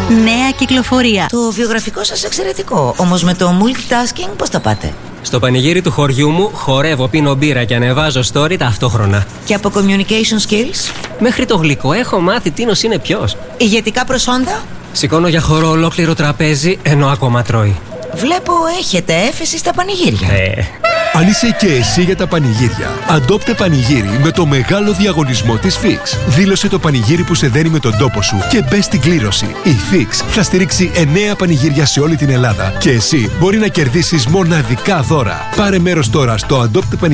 Νέα κυκλοφορία. Το βιογραφικό σας εξαιρετικό. Όμως με το multitasking πώς τα πάτε? Στο πανηγύρι του χωριού μου χορεύω, πίνω μπύρα και ανεβάζω story ταυτόχρονα. Και από communication skills? Μέχρι το γλυκό έχω μάθει τίνος είναι ποιος. Ηγετικά προσόντα? Σηκώνω για χορό ολόκληρο τραπέζι ενώ ακόμα τρώει. Βλέπω έχετε έφεση στα πανηγύρια. Αν είσαι και εσύ για τα πανηγύρια, αντόπτε πανηγύρι με το μεγάλο διαγωνισμό της Fix. Δήλωσε το πανηγύρι που σε δένει με τον τόπο σου και μπες στην κλήρωση. Η Fix θα στηρίξει 9 πανηγύρια σε όλη την Ελλάδα και εσύ μπορεί να κερδίσεις μοναδικά δώρα. Πάρε μέρος τώρα στο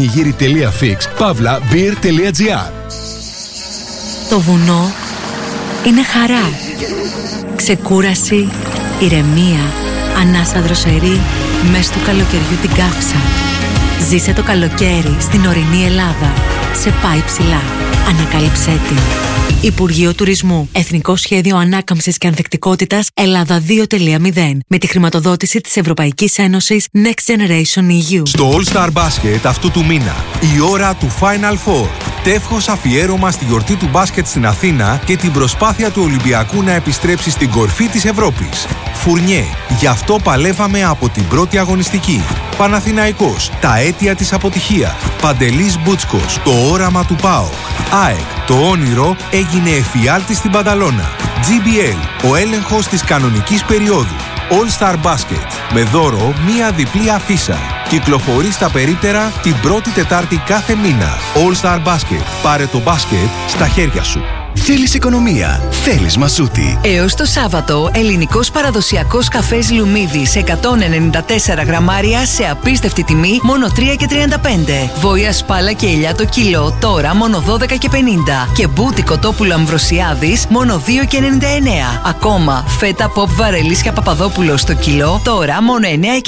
adoptepanigiri.fix/beer.gr. Το βουνό είναι χαρά, ξεκούραση, ηρεμία, ανάσα δροσερή μες του καλοκαιριού την κάψα. Ζήσε το καλοκαίρι στην ορεινή Ελλάδα. Σε πάει ψηλά. Ανακάλυψέ την. Υπουργείο Τουρισμού. Εθνικό Σχέδιο Ανάκαμψης και Ανθεκτικότητας Ελλάδα 2.0. Με τη χρηματοδότηση της Ευρωπαϊκής Ένωσης Next Generation EU. Στο All Star Basket αυτού του μήνα, η ώρα του Final Four. Τεύχος αφιέρωμα στη γιορτή του μπάσκετ στην Αθήνα και την προσπάθεια του Ολυμπιακού να επιστρέψει στην κορφή της Ευρώπης. Φουρνιέ, γι' αυτό παλεύαμε από την πρώτη αγωνιστική. Παναθηναϊκός, τα αίτια της αποτυχίας. Παντελής Μπούτσκος, το όραμα του ΠΑΟΚ. ΑΕΚ, το όνειρο έγινε εφιάλτη στην Πανταλώνα. GBL, ο έλεγχος της κανονικής περίοδου. All Star Basket, με δώρο μία διπλή αφίσα. Κυκλοφορεί στα περίπτερα την πρώτη Τετάρτη κάθε μήνα. All Star Basket, πάρε το μπάσκετ στα χέρια σου. Θέλεις οικονομία, θέλεις Μασούτη. Έως το Σάββατο, ελληνικός παραδοσιακός καφές Λουμίδι σε 194 γραμμάρια σε απίστευτη τιμή, μόνο 3,35. Βόια σπάλα και ελιά το κιλό, τώρα μόνο 12,50. Και μπούτι κοτόπουλο Αμβροσιάδης, μόνο 2,99. Ακόμα, φέτα ποπ Βαρελίσια Παπαδόπουλο στο κιλό, τώρα μόνο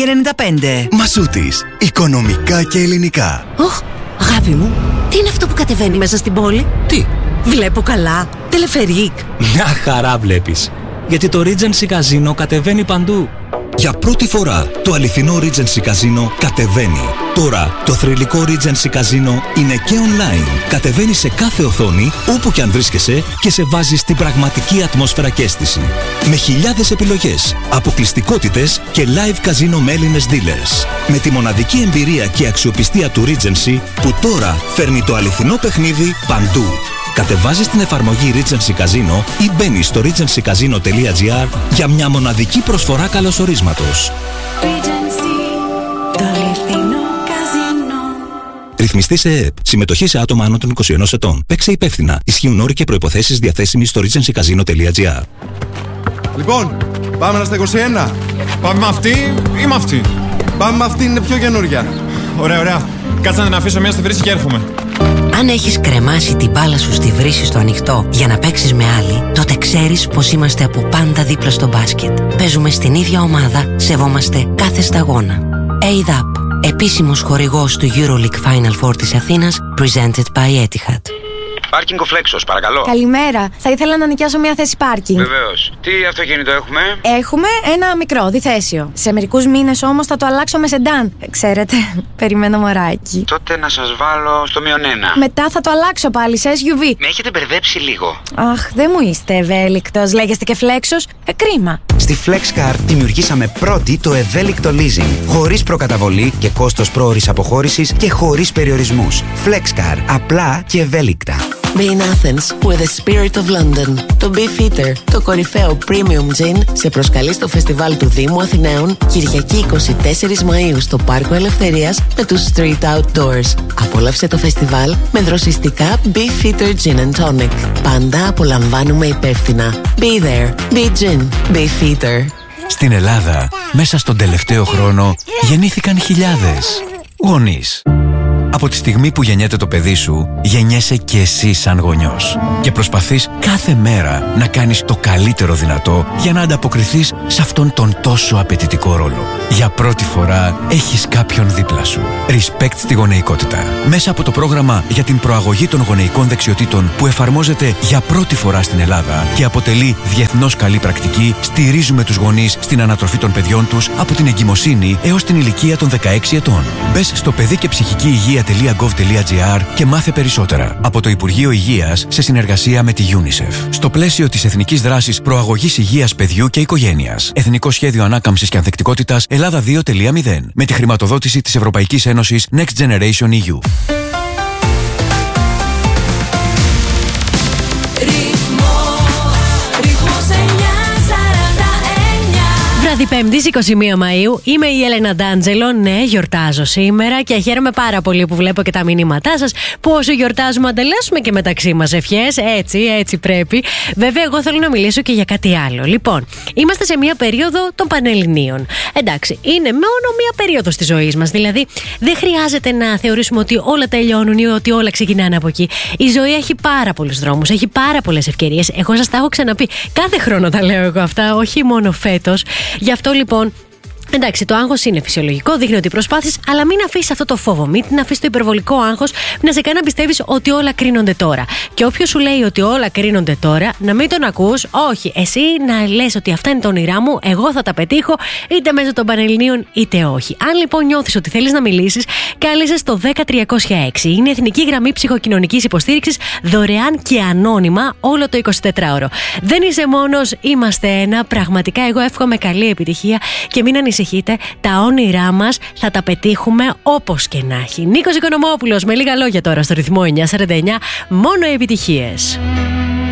9,95. Μασούτης, οικονομικά και ελληνικά. Οχ, αγάπη μου, τι είναι αυτό που κατεβαίνει μέσα στην πόλη? Τι? Βλέπω καλά. Τελεφερίκ. Μια χαρά βλέπεις. Γιατί το Regency Casino κατεβαίνει παντού. Για πρώτη φορά το αληθινό Regency Casino κατεβαίνει. Τώρα το θρυλικό Regency Casino είναι και online. Κατεβαίνει σε κάθε οθόνη, όπου και αν βρίσκεσαι, και σε βάζει στην πραγματική ατμόσφαιρα και αίσθηση. Με χιλιάδες επιλογές, αποκλειστικότητες και live casino με Έλληνες dealers. Με τη μοναδική εμπειρία και αξιοπιστία του Regency, που τώρα φέρνει το αληθινό παιχνίδι παντού. Κατεβάζεις την εφαρμογή Regency Casino ή μπαίνεις στο regencycasino.gr για μια μοναδική προσφορά καλωσορίσματος. Ρυθμιστή σε ΕΕΠ. Συμμετοχή σε άτομα άνω των 21 ετών. Παίξε υπεύθυνα. Ισχύουν όροι και προϋποθέσεις διαθέσιμοι στο regencycasino.gr. Λοιπόν, πάμε να στα 21. Πάμε με αυτή ή με αυτή? Πάμε με αυτή, είναι πιο καινούρια. Ωραία, ωραία. Κάτσε να την αφήσω μια στη βρύση και έρχομαι. Αν έχεις κρεμάσει την μπάλα σου στη βρύση στο ανοιχτό για να παίξεις με άλλη, τότε ξέρεις πως είμαστε από πάντα δίπλα στο μπάσκετ. Παίζουμε στην ίδια ομάδα, σεβόμαστε κάθε σταγόνα. ADAP, επίσημος χορηγός του EuroLeague Final Four της Αθήνας, presented by Etihad. Πάρκινγκ ο Φλέξος, παρακαλώ. Καλημέρα. Θα ήθελα να νοικιάσω μια θέση πάρκινγκ. Βεβαίως. Τι αυτοκίνητο έχουμε? Έχουμε ένα μικρό, διθέσιο. Σε μερικούς μήνες όμως θα το αλλάξω με σεντάν. Ξέρετε, περιμένω μωράκι. Τότε να σας βάλω στο -1. Μετά θα το αλλάξω πάλι σε SUV. Με έχετε μπερδέψει λίγο. Αχ, δεν μου είστε ευέλικτος. Λέγεστε και Φλέξος. Κρίμα. Στη FlexCar δημιουργήσαμε πρώτη το ευέλικτο leasing. Χωρίς προκαταβολή και κόστος πρόωρης αποχώρησης και χωρίς περιορισμούς. FlexCar. Απλά και ευέλικτα. Be in Athens with the spirit of London. Το Beefeater, το κορυφαίο premium gin, σε προσκαλεί στο φεστιβάλ του Δήμου Αθηναίων Κυριακή 24 Μαΐου στο Πάρκο Ελευθερίας με τους Street Outdoors. Απόλαυσε το φεστιβάλ με δροσιστικά Beefeater Gin and Tonic. Πάντα απολαμβάνουμε υπεύθυνα. Be there. Be gin. Beefeater. Στην Ελλάδα, μέσα στον τελευταίο χρόνο, γεννήθηκαν χιλιάδες γονείς. Από τη στιγμή που γεννιέται το παιδί σου, γεννιέσαι και εσύ σαν γονιός. Και προσπαθείς κάθε μέρα να κάνεις το καλύτερο δυνατό για να ανταποκριθείς σε αυτόν τον τόσο απαιτητικό ρόλο. Για πρώτη φορά έχεις κάποιον δίπλα σου. Respect στη γονεϊκότητα. Μέσα από το πρόγραμμα για την προαγωγή των γονεϊκών δεξιοτήτων που εφαρμόζεται για πρώτη φορά στην Ελλάδα και αποτελεί διεθνώς καλή πρακτική, στηρίζουμε τους γονείς στην ανατροφή των παιδιών τους από την εγκυμοσύνη έως την ηλικία των 16 ετών. Μπες στο παιδί και ψυχική υγεία υγεία.gov.gr και μάθε περισσότερα. Από το Υπουργείο Υγείας σε συνεργασία με τη UNICEF. Στο πλαίσιο της Εθνικής Δράσης Προαγωγής Υγείας Παιδιού και Οικογένειας. Εθνικό Σχέδιο Ανάκαμψης και Ανθεκτικότητας Ελλάδα 2.0. Με τη χρηματοδότηση της Ευρωπαϊκής Ένωσης Next Generation EU. Βράδυ Πέμπτης 21 Μαΐου, είμαι η Έλενα Ντάντζελο. Ναι, γιορτάζω σήμερα και χαίρομαι πάρα πολύ που βλέπω και τα μηνύματά σας. Που όσο γιορτάζουμε, ανταλλάσσουμε και μεταξύ μας ευχές. Έτσι πρέπει. Βέβαια, εγώ θέλω να μιλήσω και για κάτι άλλο. Λοιπόν, είμαστε σε μια περίοδο των Πανελληνίων. Εντάξει, είναι μόνο μια περίοδος της ζωής μας. Δηλαδή, δεν χρειάζεται να θεωρήσουμε ότι όλα τελειώνουν ή ότι όλα ξεκινάνε από εκεί. Η ζωή έχει πάρα πολλούς δρόμους, έχει πάρα πολλές ευκαιρίες. Εγώ σας τα έχω ξαναπεί. Κάθε χρόνο τα λέω εγώ αυτά, όχι μόνο φέτος. Γι' αυτό λοιπόν. Εντάξει, το άγχος είναι φυσιολογικό, δείχνει ότι προσπάθεις, αλλά μην αφήσεις αυτό το φόβο. Μην αφήσεις το υπερβολικό άγχος να σε κάνει να πιστεύεις ότι όλα κρίνονται τώρα. Και όποιος σου λέει ότι όλα κρίνονται τώρα, να μην τον ακούς. Όχι, εσύ να λες ότι αυτά είναι τα όνειρά μου, εγώ θα τα πετύχω, είτε μέσω των Πανελληνίων είτε όχι. Αν λοιπόν νιώθεις ότι θέλεις να μιλήσεις, κάλεσε στο 10306. Είναι η Εθνική Γραμμή Ψυχοκοινωνικής Υποστήριξης, δωρεάν και ανώνυμα όλο το 24ωρο. Δεν είσαι μόνος, είμαστε ένα. Πραγματικά, εγώ εύχομαι καλή επιτυχία και μην ανησυχείτε. Τα όνειρά μας θα τα πετύχουμε όπως και να έχει. Νίκος Οικονομόπουλος με λίγα λόγια τώρα στο ρυθμό 949. Μόνο επιτυχίες.